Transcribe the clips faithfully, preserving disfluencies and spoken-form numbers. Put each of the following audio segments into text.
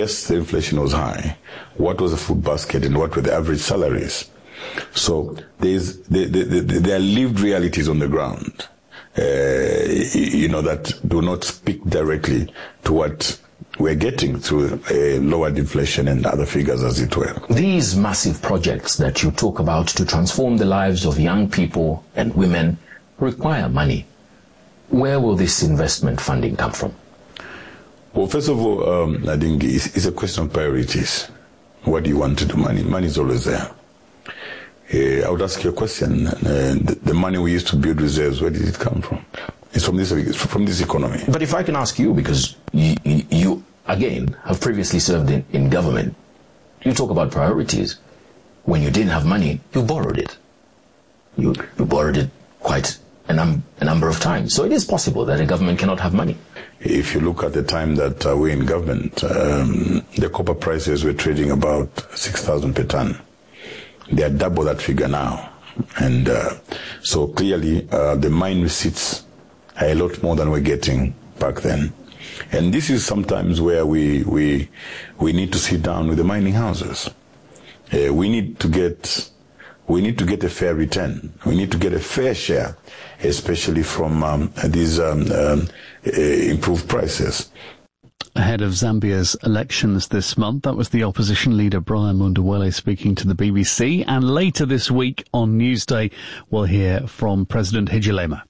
yes, the inflation was high. What was the food basket and what were the average salaries? So there's there, there, there are lived realities on the ground, uh, you know, that do not speak directly to what we're getting through a lowered inflation and other figures, as it were. These massive projects that you talk about to transform the lives of young people and women require money. Where will this investment funding come from? Well, first of all, um, I think it's, it's a question of priorities. What do you want to do? Money, money is always there. Uh, I would ask you a question. Uh, the, the money we used to build reserves, where did it come from? It's from this, it's from this economy. But if I can ask you, because you, you, you again, have previously served in, in government, you talk about priorities. When you didn't have money, you borrowed it. You, you borrowed it quite a, num a number of times. So it is possible that a government cannot have money. If you look at the time that uh, we're in government, um, the copper prices were trading about six thousand per ton. They are double that figure now. And uh, so clearly uh, the mine receipts are a lot more than we're getting back then. And this is sometimes where we we we need to sit down with the mining houses. Uh, we need to get we need to get a fair return. We need to get a fair share, especially from um, these um, um, uh, improved prices. Ahead of Zambia's elections this month, that was the opposition leader Brian Mundawele speaking to the B B C. And later this week on Newsday, we'll hear from President Hichilema.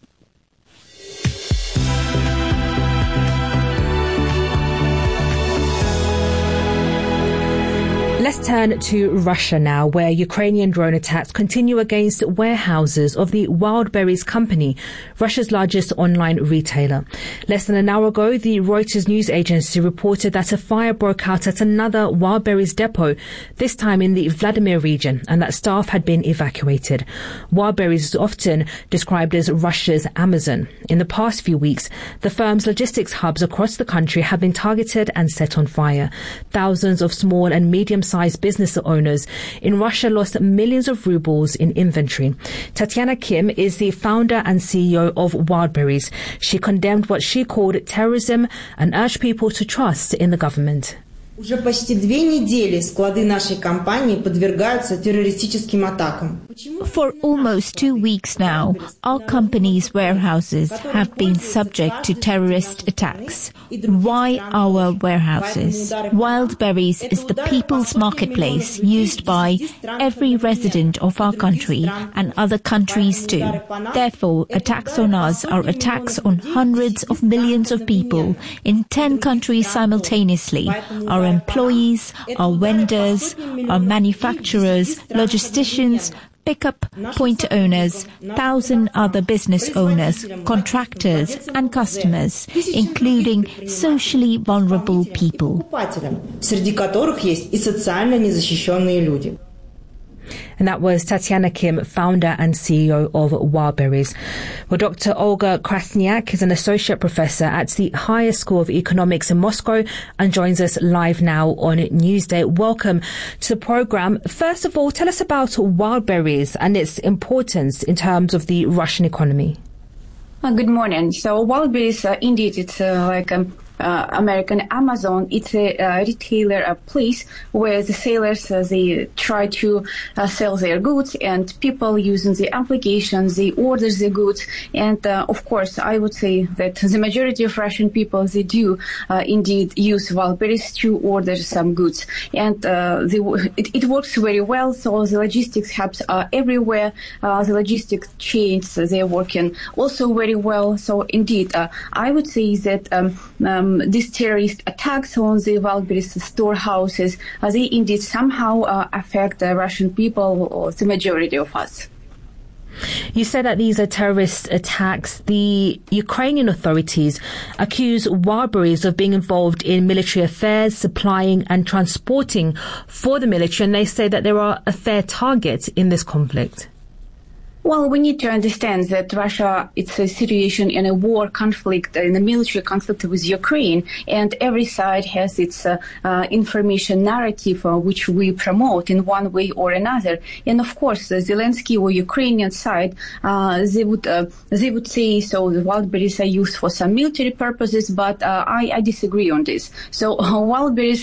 Let's turn to Russia now, where Ukrainian drone attacks continue against warehouses of the Wildberries company, Russia's largest online retailer. Less than an hour ago, the Reuters news agency reported that a fire broke out at another Wildberries depot, this time in the Vladimir region, and that staff had been evacuated. Wildberries is often described as Russia's Amazon. In the past few weeks, the firm's logistics hubs across the country have been targeted and set on fire. Thousands of small and medium-sized business owners in Russia lost millions of rubles in inventory. Tatiana Kim is the founder and C E O of Wildberries. She condemned what she called terrorism and urged people to trust in the government. Уже почти две недели склады нашей компании подвергаются террористическим атакам. For almost two weeks now, our company's warehouses have been subject to terrorist attacks. Why our warehouses? Wildberries is the people's marketplace used by every resident of our country and other countries too. Therefore, attacks on us are attacks on hundreds of millions of people in ten countries simultaneously. Our employees, our vendors, our manufacturers, logisticians, pickup point owners, thousand other business owners, contractors and customers, including socially vulnerable people. Среди которых есть и социально незащищенные люди. And that was Tatiana Kim, founder and C E O of Wildberries. Well, Doctor Olga Krasniak is an associate professor at the Higher School of Economics in Moscow and joins us live now on Newsday. Welcome to the program. First of all, tell us about Wildberries and its importance in terms of the Russian economy. Uh, good morning. So Wildberries, uh, indeed, it's uh, like a Uh, American Amazon. It's a uh, retailer, a place where the sellers, uh, they try to uh, sell their goods, and people using the applications, they order the goods. And uh, of course, I would say that the majority of Russian people, they do uh, indeed use Wildberries to order some goods. And uh, they, it, it works very well. So the logistics hubs are everywhere. Uh, the logistics chains, they're working also very well. So indeed, uh, I would say that um, um, these terrorist attacks on the Wildberries storehouses, uh, they indeed somehow uh, affect the Russian people, or the majority of us. You said that these are terrorist attacks. The Ukrainian authorities accuse Wildberries of being involved in military affairs, supplying and transporting for the military, and they say that there are a fair target in this conflict. Well, we need to understand that Russia, it's a situation in a war conflict, in a military conflict with Ukraine, and every side has its uh, uh, information narrative uh, which we promote in one way or another. And of course, the Zelensky or Ukrainian side, uh, they would uh, they would say so. The Wildberries are used for some military purposes, but uh, I, I disagree on this. So uh, Wildberries